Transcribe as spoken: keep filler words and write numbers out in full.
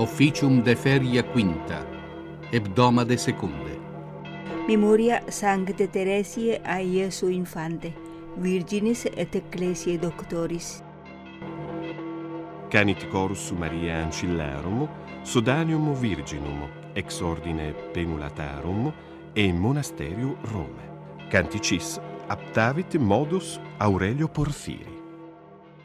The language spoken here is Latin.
officium de feria quinta, hebdomade secunde. Memoria Sancte Teresiae a Iesu Infante, Virginis et Ecclesiae Doctoris. Canit Chorus Mariae Ancillarum, Sodanium Virginum, ex ordine Penulatarum e in Monasteriu Rome. Canticis aptavit modus Aurelio Porphyri.